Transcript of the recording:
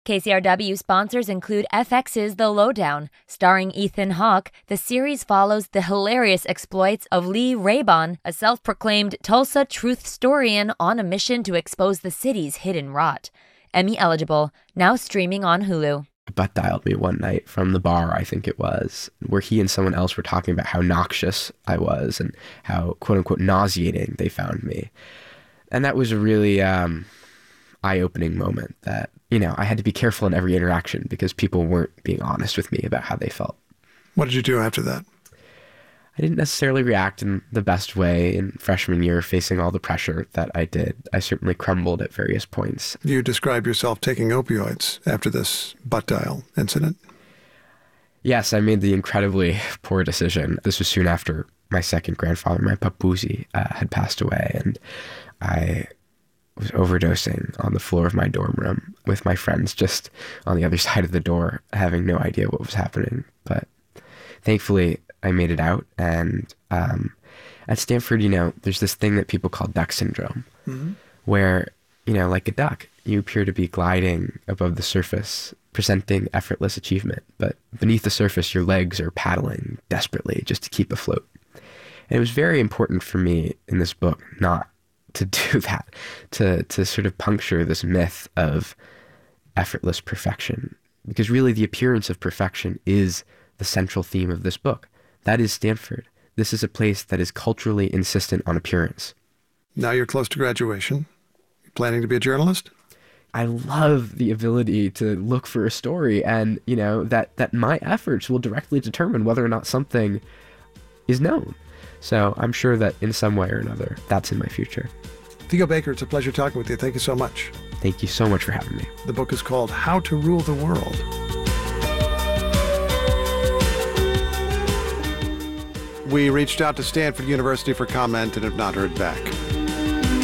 KCRW sponsors include FX's The Lowdown. Starring Ethan Hawke, the series follows the hilarious exploits of Lee Raybon, a self-proclaimed Tulsa truthstorian on a mission to expose the city's hidden rot. Emmy eligible, now streaming on Hulu. Butt dialed me one night from the bar, I think it was, where he and someone else were talking about how noxious I was and how, quote-unquote, nauseating they found me. And that was a really eye-opening moment that, I had to be careful in every interaction because people weren't being honest with me about how they felt. What did you do after that? I didn't necessarily react in the best way in freshman year, facing all the pressure that I did. I certainly crumbled at various points. You describe yourself taking opioids after this butt dial incident. Yes, I made the incredibly poor decision. This was soon after my second grandfather, my papuzi, had passed away, and I was overdosing on the floor of my dorm room with my friends just on the other side of the door, having no idea what was happening. But thankfully, I made it out. And at Stanford, there's this thing that people call duck syndrome, where, like a duck, you appear to be gliding above the surface, presenting effortless achievement. But beneath the surface, your legs are paddling desperately just to keep afloat. And it was very important for me in this book not to do that, to sort of puncture this myth of effortless perfection. Because really the appearance of perfection is the central theme of this book. That is Stanford. This is a place that is culturally insistent on appearance. Now you're close to graduation. You planning to be a journalist? I love the ability to look for a story and, that my efforts will directly determine whether or not something is known. So I'm sure that in some way or another, that's in my future. Viggo Baker, it's a pleasure talking with you. Thank you so much. Thank you so much for having me. The book is called How to Rule the World. We reached out to Stanford University for comment and have not heard back.